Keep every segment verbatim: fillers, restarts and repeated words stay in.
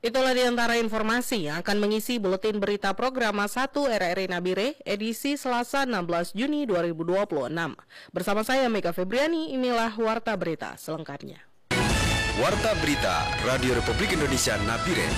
Itulah di antara informasi yang akan mengisi buletin berita program satu R R I Nabire edisi Selasa enam belas Juni dua ribu dua puluh enam. Bersama saya Mega Febriani, inilah Warta Berita selengkapnya. Warta Berita Radio Republik Indonesia Nabire.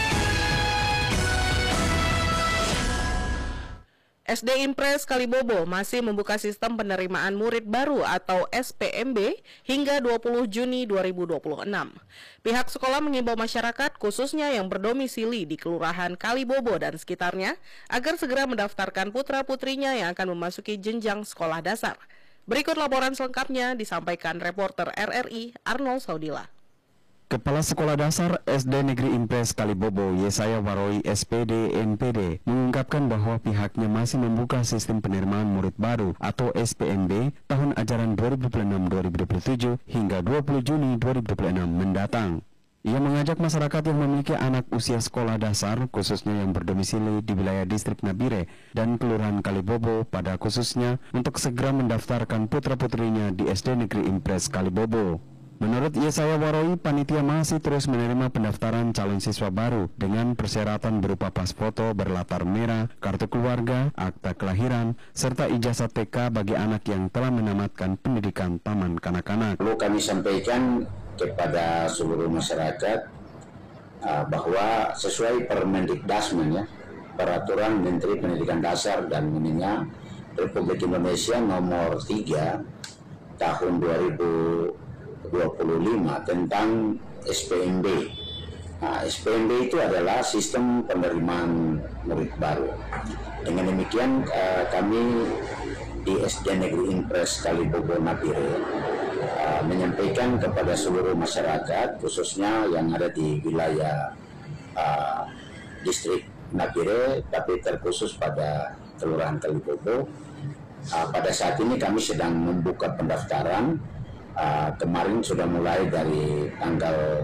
S D Impres Kalibobo masih membuka sistem penerimaan murid baru atau S P M B hingga dua puluh Juni dua ribu dua puluh enam. Pihak sekolah mengimbau masyarakat khususnya yang berdomisili di Kelurahan Kalibobo dan sekitarnya agar segera mendaftarkan putra-putrinya yang akan memasuki jenjang sekolah dasar. Berikut laporan selengkapnya disampaikan reporter R R I Arnold Saudila. Kepala Sekolah Dasar S D Negeri Impres Kalibobo, Yesaya Waroi S P D M P D, mengungkapkan bahwa pihaknya masih membuka sistem penerimaan murid baru atau S P M B tahun ajaran dua ribu dua puluh enam dua ribu dua puluh tujuh hingga dua puluh Juni dua ribu dua puluh enam mendatang. Ia mengajak masyarakat yang memiliki anak usia sekolah dasar, khususnya yang berdomisili di wilayah distrik Nabire dan Kelurahan Kalibobo pada khususnya untuk segera mendaftarkan putra-putrinya di S D Negeri Impres Kalibobo. Menurut Yesaya Waroi, panitia masih terus menerima pendaftaran calon siswa baru dengan persyaratan berupa pas foto berlatar merah, kartu keluarga, akta kelahiran, serta ijazah T K bagi anak yang telah menamatkan pendidikan taman kanak-kanak. Perlu kami sampaikan kepada seluruh masyarakat uh, bahwa sesuai Permendikdasmen, ya, Peraturan Menteri Pendidikan Dasar dan Menengah Republik Indonesia nomor tiga tahun dua ribu dua puluh lima tentang S P M B. Nah, S P M B itu adalah sistem penerimaan murid baru. Dengan demikian uh, kami di S D Negeri Impres Kalibobo Nabire uh, menyampaikan kepada seluruh masyarakat khususnya yang ada di wilayah uh, distrik Nabire tapi terkhusus pada Kelurahan Kalibobo. Uh, pada saat ini kami sedang membuka pendaftaran. Uh, kemarin sudah mulai dari tanggal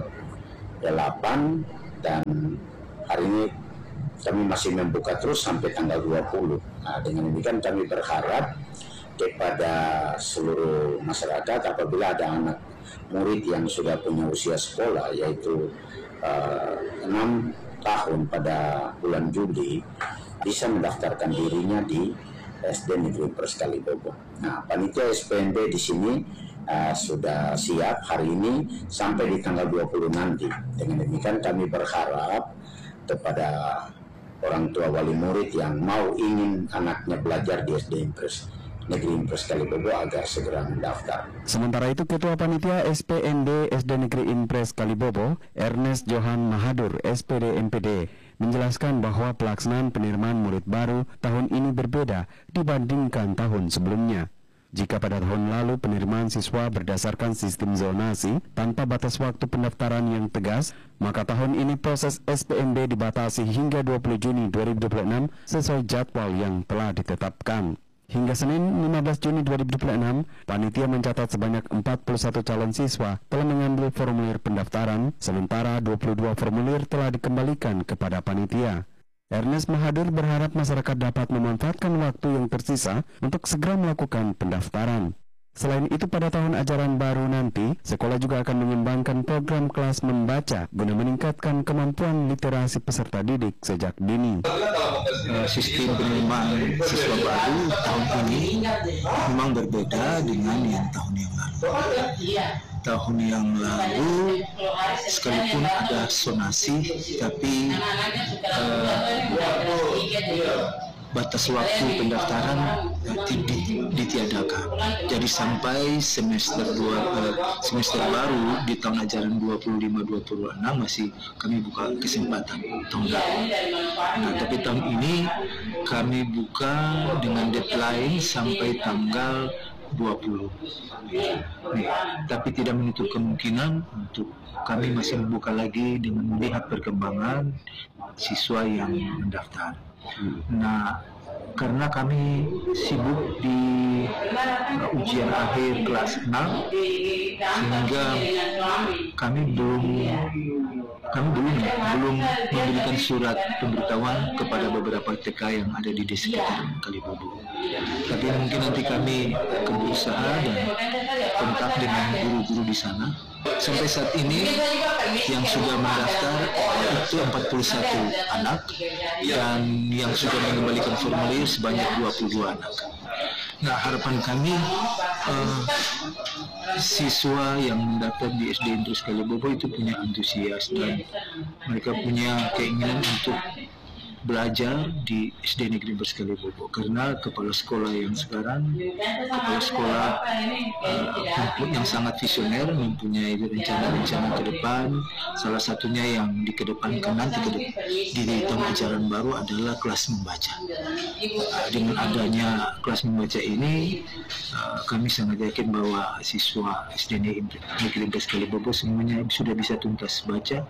delapan dan hari ini kami masih membuka terus sampai tanggal dua puluh. Nah, dengan demikian kami berharap kepada seluruh masyarakat apabila ada anak murid yang sudah punya usia sekolah yaitu uh, enam tahun pada bulan Juli bisa mendaftarkan dirinya di S D Negeri Impres Kalibobo. Nah, panitia S P M B di sini Uh, sudah siap hari ini sampai di tanggal dua puluh nanti. Dengan demikian kami berharap kepada orang tua wali murid yang mau ingin anaknya belajar di S D Impres Negeri Impres Kalibobo agar segera mendaftar. Sementara itu Ketua Panitia S P M B S D Negeri Impres Kalibobo, Ernest Johan Mahadur S P D M P D, menjelaskan bahwa pelaksanaan penerimaan murid baru tahun ini berbeda dibandingkan tahun sebelumnya. Jika pada tahun lalu penerimaan siswa berdasarkan sistem zonasi tanpa batas waktu pendaftaran yang tegas, maka tahun ini proses S P M B dibatasi hingga dua puluh Juni dua ribu dua puluh enam sesuai jadwal yang telah ditetapkan. Hingga Senin lima belas Juni dua ribu dua puluh enam, panitia mencatat sebanyak empat puluh satu calon siswa telah mengambil formulir pendaftaran, sementara dua puluh dua formulir telah dikembalikan kepada panitia. Ernest Mahadur berharap masyarakat dapat memanfaatkan waktu yang tersisa untuk segera melakukan pendaftaran. Selain itu, pada tahun ajaran baru nanti, sekolah juga akan mengembangkan program kelas membaca guna meningkatkan kemampuan literasi peserta didik sejak dini. Sistem penerimaan siswa baru tahun ini memang berbeda dengan yang tahun yang lalu. Tahun yang lalu sekalipun ada zonasi, tapi uh, batas waktu pendaftaran uh, ditiadakan. Jadi sampai semester dua uh, semester baru di tahun ajaran dua puluh lima dua puluh enam masih kami buka kesempatan tahun lalu. Nah, tapi tahun ini kami buka dengan deadline sampai tanggal dua puluh. Nih, tapi tidak menutup kemungkinan untuk kami masih membuka lagi dengan melihat perkembangan siswa yang mendaftar. Nah, karena kami sibuk di uh, ujian akhir kelas enam, sehingga kami belum kami belum belum memberikan surat pemberitahuan kepada beberapa T K yang ada di desa Kalibobo. Tapi mungkin nanti kami akan berusaha dan kontak dengan guru-guru di sana. Sampai saat ini yang sudah mendaftar itu empat puluh satu anak dan yang sudah mengembalikan formulir sebanyak dua puluh dua anak. Nah, harapan kami uh, siswa yang mendaftar di S D Intrus Kalibobo itu punya antusias dan mereka punya keinginan untuk belajar di S D Negeri Intrus Kalibobo, karena kepala sekolah yang sekarang kepala sekolah uh, yang sangat visioner, mempunyai rencana-rencana ke depan. Salah satunya yang dikedepankan nanti ke depan, di tahun ajaran baru adalah kelas membaca. Uh, dengan adanya kelas membaca ini, uh, kami sangat yakin bahwa siswa S D Negeri Intrus Kalibobo semuanya sudah bisa tuntas baca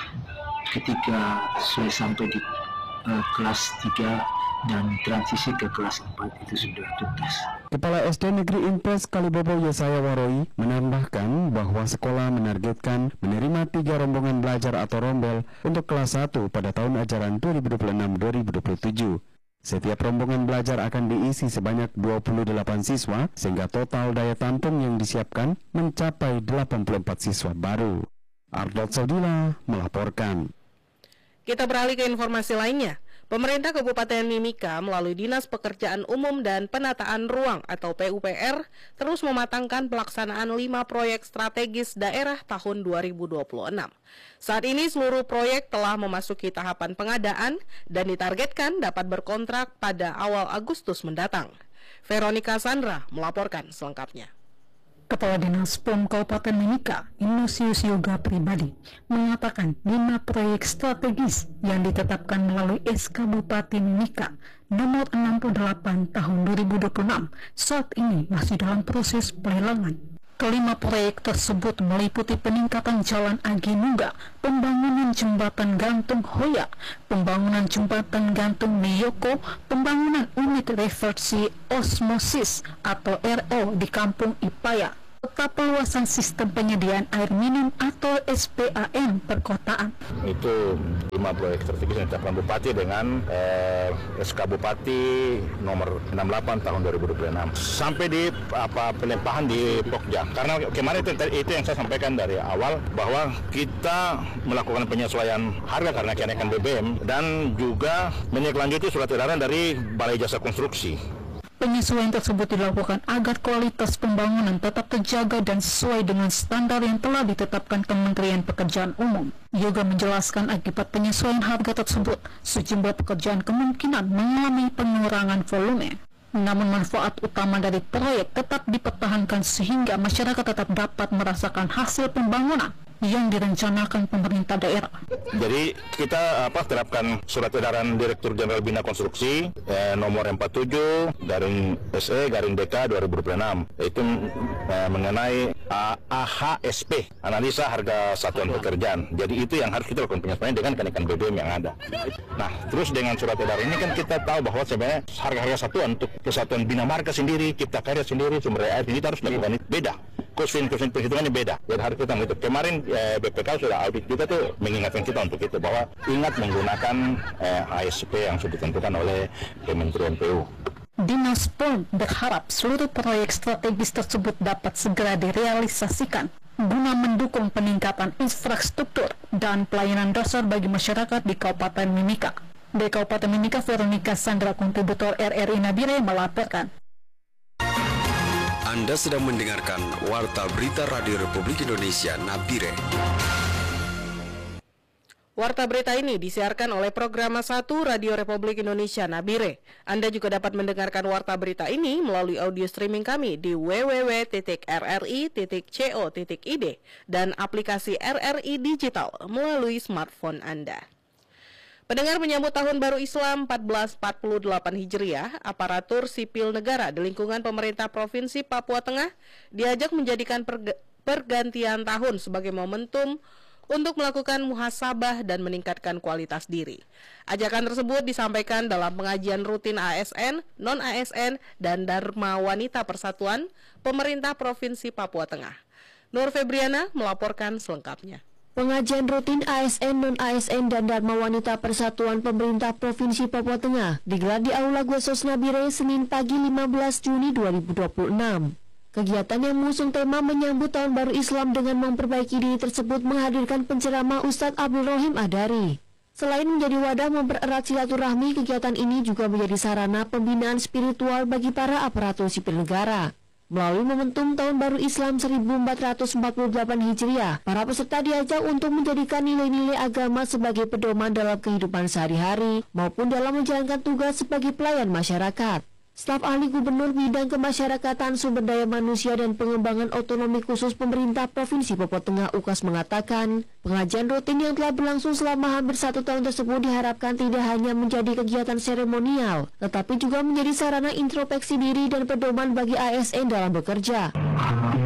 ketika sudah sampai di Uh, kelas tiga dan transisi ke kelas empat itu sudah tuntas. Kepala S D Negeri Impres Kalibobo Yesaya Waroi menambahkan bahwa sekolah menargetkan menerima tiga rombongan belajar atau rombel untuk kelas satu pada tahun ajaran dua ribu dua puluh enam dua ribu dua puluh tujuh. Setiap rombongan belajar akan diisi sebanyak dua puluh delapan siswa sehingga total daya tampung yang disiapkan mencapai delapan puluh empat siswa baru. Ardot Saudila melaporkan. Kita beralih ke informasi lainnya. Pemerintah Kabupaten Mimika melalui Dinas Pekerjaan Umum dan Penataan Ruang atau P U P R terus mematangkan pelaksanaan lima proyek strategis daerah tahun dua ribu dua puluh enam. Saat ini seluruh proyek telah memasuki tahapan pengadaan dan ditargetkan dapat berkontrak pada awal Agustus mendatang. Veronica Sandra melaporkan selengkapnya. Kepala Dinas P U M Kabupaten Mimika, Ignatius Yoga Pribadi, mengatakan lima proyek strategis yang ditetapkan melalui S K Bupati Mimika nomor enam puluh delapan tahun dua ribu dua puluh enam saat ini masih dalam proses pelelangan. Kelima proyek tersebut meliputi peningkatan Jalan Agi Nungga, pembangunan jembatan gantung Hoya, pembangunan jembatan gantung Miyoko, pembangunan unit reversi osmosis atau R O di Kampung Ipaya, serta perluasan sistem penyediaan air minum atau S P A M perkotaan. Itu lima proyek strategis yang ditetapkan Bupati dengan eh, S K Bupati nomor enam puluh delapan tahun dua ribu dua puluh enam sampai di apa pelimpahan di Pokja. Karena kemarin itu, itu yang saya sampaikan dari awal bahwa kita melakukan penyesuaian harga karena kenaikan B B M dan juga menindaklanjuti surat edaran dari Balai Jasa Konstruksi. Penyesuaian tersebut dilakukan agar kualitas pembangunan tetap terjaga dan sesuai dengan standar yang telah ditetapkan Kementerian Pekerjaan Umum. Yoga menjelaskan akibat penyesuaian harga tersebut, sejumlah pekerjaan kemungkinan mengalami pengurangan volume. Namun manfaat utama dari proyek tetap dipertahankan sehingga masyarakat tetap dapat merasakan hasil pembangunan yang direncanakan pemerintah daerah. Jadi kita apa terapkan surat edaran Direktur Jenderal Bina Konstruksi eh, nomor empat puluh tujuh garing S E garing D K dua ribu dua puluh enam yaitu eh, mengenai A H S P, analisa harga satuan pekerjaan. Jadi itu yang harus kita lakukan penyesuaian dengan kenaikan B B M yang ada. Nah, terus dengan surat edaran ini kan kita tahu bahwa sebenarnya harga-harga satuan untuk kesatuan Bina Marga sendiri, Cipta Karya sendiri, sumber daya air ini harus lakukan beda. Kursin-kursin perhitungannya beda. Jadi harus kita gitu. Kemarin eh, B P K sudah audit juga tuh mengingatkan kita untuk itu bahwa ingat menggunakan eh, A S P yang sudah ditentukan oleh Kementerian P U. Dinas P U M berharap seluruh proyek strategis tersebut dapat segera direalisasikan guna mendukung peningkatan infrastruktur dan pelayanan dasar bagi masyarakat di Kabupaten Mimika. Dari Kabupaten Mimika, Veronica Sandra, kontributor R R I Nabire melaporkan. Anda sedang mendengarkan Warta Berita Radio Republik Indonesia Nabire. Warta berita ini disiarkan oleh Programa satu Radio Republik Indonesia Nabire. Anda juga dapat mendengarkan warta berita ini melalui audio streaming kami di w w w titik r r i titik co titik i d dan aplikasi R R I Digital melalui smartphone Anda. Pendengar, menyambut Tahun Baru Islam seribu empat ratus empat puluh delapan Hijriah, aparatur sipil negara di lingkungan pemerintah Provinsi Papua Tengah diajak menjadikan perga- pergantian tahun sebagai momentum untuk melakukan muhasabah dan meningkatkan kualitas diri. Ajakan tersebut disampaikan dalam pengajian rutin A S N, non-A S N, dan Dharma Wanita Persatuan Pemerintah Provinsi Papua Tengah. Nur Febriana melaporkan selengkapnya. Pengajian rutin A S N, non-A S N, dan Dharma Wanita Persatuan Pemerintah Provinsi Papua Tengah digelar di Aula Gwesos Nabire Senin pagi lima belas Juni dua ribu dua puluh enam. Kegiatan yang mengusung tema menyambut Tahun Baru Islam dengan memperbaiki diri tersebut menghadirkan penceramah Ustadz Abdul Rohim Adari. Selain menjadi wadah mempererat silaturahmi, kegiatan ini juga menjadi sarana pembinaan spiritual bagi para aparatur sipil negara. Melalui momentum Tahun Baru Islam seribu empat ratus empat puluh delapan Hijriah, para peserta diajak untuk menjadikan nilai-nilai agama sebagai pedoman dalam kehidupan sehari-hari maupun dalam menjalankan tugas sebagai pelayan masyarakat. Staf Ahli Gubernur Bidang Kemasyarakatan, Sumber Daya Manusia dan Pengembangan Otonomi Khusus Pemerintah Provinsi Papua Tengah U K A S mengatakan, pengajian rutin yang telah berlangsung selama hampir satu tahun tersebut diharapkan tidak hanya menjadi kegiatan seremonial, tetapi juga menjadi sarana introspeksi diri dan pedoman bagi A S N dalam bekerja.